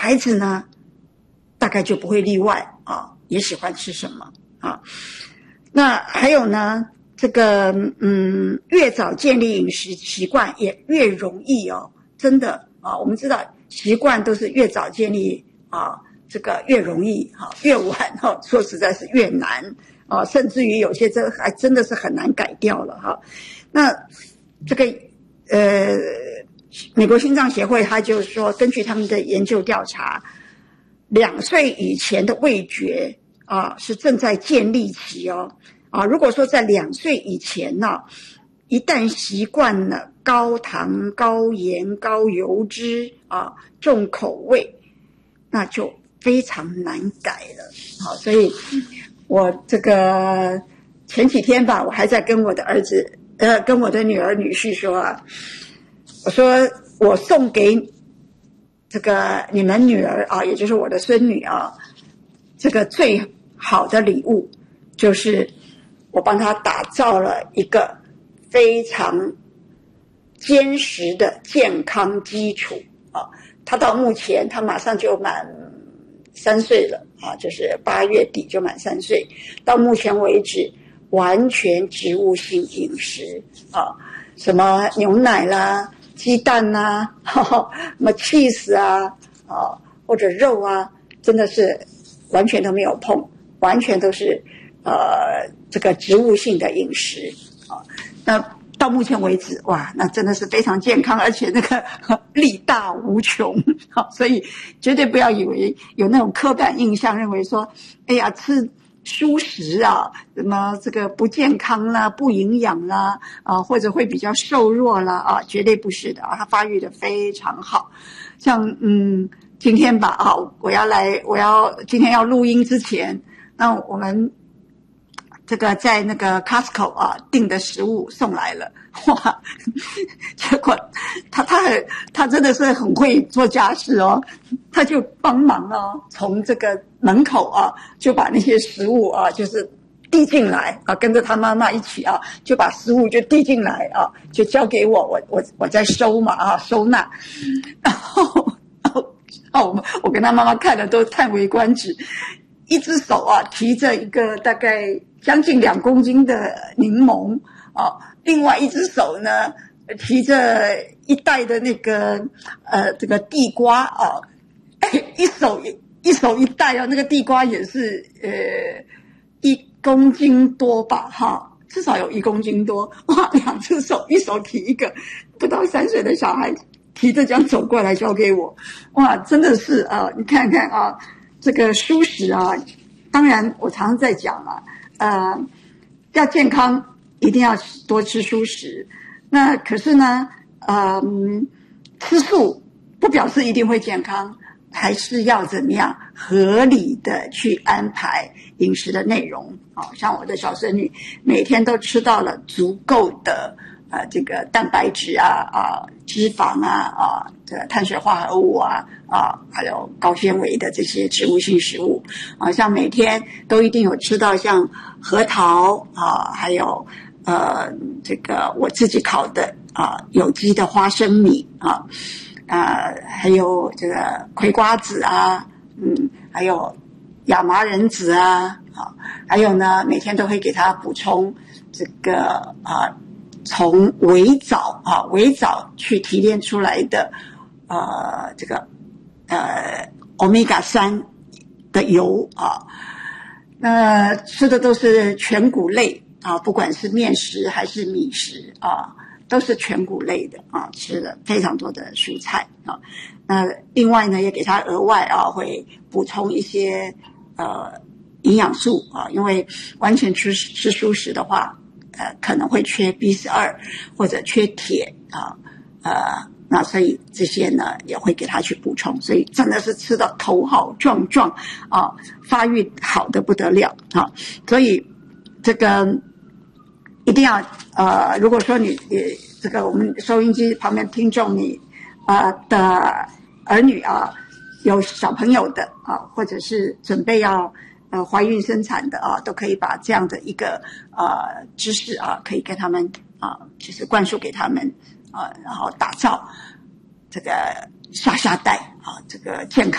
孩子呢大概就不会例外啊，也喜欢吃什么啊。那还有呢，这个越早建立饮食习惯也越容易哦，真的啊，我们知道习惯都是越早建立啊，这个越容易哈，越晚哈，说实在是越难啊，甚至于有些这还真的是很难改掉了哈。那这个美国心脏协会他就是说，根据他们的研究调查，2岁以前的味觉啊是正在建立期哦啊，如果说在2岁以前呢，一旦习惯了高糖、高盐、高油脂啊，重口味，那就非常难改了。好，所以我这个前几天吧，我还在跟我的儿子跟我的女儿女婿说啊，我说我送给这个你们女儿啊，也就是我的孙女啊，这个最好的礼物就是我帮她打造了一个非常坚实的健康基础啊。她到目前她马上就满3岁了啊，就是8月底就满3岁，到目前为止完全植物性饮食啊，什么牛奶啦、鸡蛋啦、什么 cheese 啊或者肉啊，真的是完全都没有碰，完全都是这个植物性的饮食啊。那到目前为止，哇，那真的是非常健康，而且那个力大无穷，所以绝对不要以为有那种刻板印象，认为说，哎呀，吃蔬食啊，什么这个不健康啦、不营养啦啊，或者会比较瘦弱啦啊，绝对不是的啊，它发育的非常好。像今天吧啊，今天要录音之前，那我们这个在那个 Costco 啊订的食物送来了，哇！结果他真的是很会做家事哦，他就帮忙哦，从这个门口啊就把那些食物啊就是递进来啊，跟着他妈妈一起啊就把食物就递进来啊，就交给我在收嘛啊收纳，然后我跟他妈妈看了都叹为观止，一只手啊提着一个大概将近2公斤的柠檬啊，另外一只手呢提着一袋的那个这个地瓜啊，一手一袋啊，那个地瓜也是1公斤多吧哈，至少有1公斤多，哇，2只手，一手提一个不到3岁的小孩提着这样走过来交给我，哇，真的是啊，你看看啊，这个蔬食啊，当然我常常在讲啊，要健康一定要多吃蔬食，那可是呢吃素不表示一定会健康，还是要怎么样合理的去安排饮食的内容。像我的小孙女每天都吃到了足够的这个蛋白质脂肪这个碳水化合物还有高纤维的这些植物性食物像每天都一定有吃到像核桃还有这个我自己烤的有机的花生米还有这个葵瓜子还有亚麻仁籽还有呢每天都会给他补充这个从微藻去提炼出来的这个omega-3的油那吃的都是全谷类不管是面食还是米食都是全谷类的吃了非常多的蔬菜那另外呢也给他额外会补充一些营养素因为完全吃蔬食的话可能会缺 B12 或者缺铁那所以这些呢也会给他去补充，所以真的是吃到头好壮壮发育好的不得了所以这个一定要如果说你这个我们收音机旁边听众你的儿女有小朋友的或者是准备要怀孕生产的都可以把这样的一个知识可以跟他们就是灌输给他们然后打造这个下代这个健康